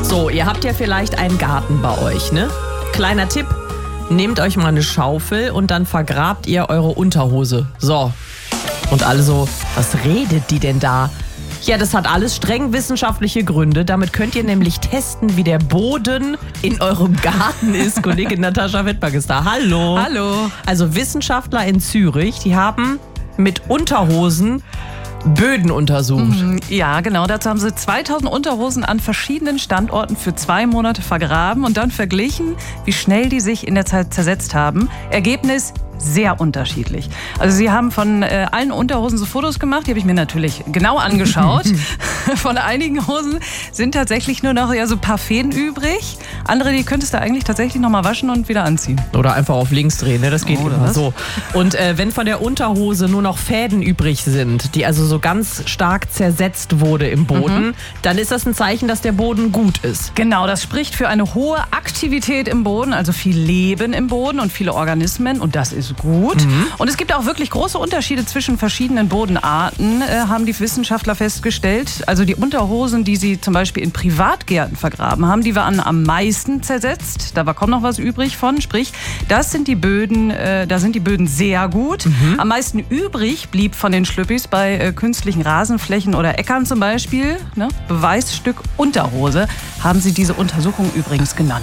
So, ihr habt ja vielleicht einen Garten bei euch, ne? Kleiner Tipp, nehmt euch mal eine Schaufel und dann vergrabt ihr eure Unterhose. So. Und alle so, was redet die denn da? Ja, das hat alles streng wissenschaftliche Gründe. Damit könnt ihr nämlich testen, wie der Boden in eurem Garten ist. Kollegin Natascha Wittberg ist da. Hallo. Hallo. Also Wissenschaftler in Zürich, die haben mit Unterhosen Böden untersucht. Ja, genau. Dazu haben sie 2000 Unterhosen an verschiedenen Standorten für 2 Monate vergraben und dann verglichen, wie schnell die sich in der Zeit zersetzt haben. Ergebnis: sehr unterschiedlich. Also sie haben von allen Unterhosen so Fotos gemacht, die habe ich mir natürlich genau angeschaut. Von einigen Hosen sind tatsächlich nur noch so ein paar Fäden übrig. Andere, die könntest du eigentlich tatsächlich noch mal waschen und wieder anziehen. Oder einfach auf links drehen, ne? Das geht Oder immer was? so. Und wenn von der Unterhose nur noch Fäden übrig sind, die also so ganz stark zersetzt wurde im Boden, dann ist das ein Zeichen, dass der Boden gut ist. Genau, das spricht für eine hohe Aktivität im Boden, also viel Leben im Boden und viele Organismen, und das ist gut. Und es gibt auch wirklich große Unterschiede zwischen verschiedenen Bodenarten, haben die Wissenschaftler festgestellt. Also die Unterhosen, die sie zum Beispiel in Privatgärten vergraben haben, die waren am meisten zersetzt. Da war kaum noch was übrig von. Sprich, das sind die Böden, da sind die Böden sehr gut. Am meisten übrig blieb von den Schlüppis bei künstlichen Rasenflächen oder Äckern zum Beispiel. Ne? Beweisstück Unterhose haben sie diese Untersuchung übrigens genannt.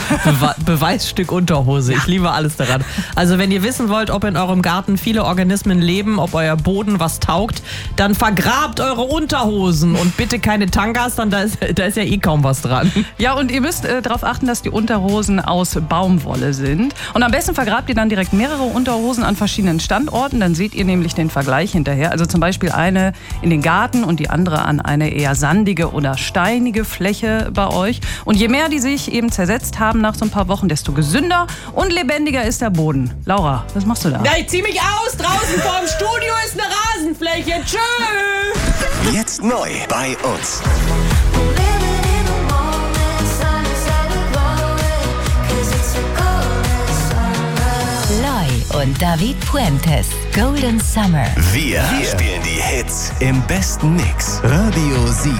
Beweisstück Unterhose. Ich liebe alles daran. Also wenn ihr wissen wollt, ob in eurem Garten viele Organismen leben, ob euer Boden was taugt, dann vergrabt eure Unterhosen und bitte keine Tangas, dann da ist ja eh kaum was dran. Ja, und ihr müsst darauf achten, dass die Unterhosen aus Baumwolle sind. Und am besten vergrabt ihr dann direkt mehrere Unterhosen an verschiedenen Standorten. Dann seht ihr nämlich den Vergleich hinterher. Also zum Beispiel eine in den Garten und die andere an eine eher sandige oder steinige Fläche bei euch. Und je mehr die sich eben zersetzt haben nach so ein paar Wochen, desto gesünder und lebendiger ist der Boden. Laura, was machst du da? Na, ich zieh mich aus. Draußen vorm Studio ist eine Rasenfläche. Tschüss. Jetzt neu bei uns. Loi und David Puentes. Golden Summer. Wir spielen die Hits im besten Mix. Radio 7.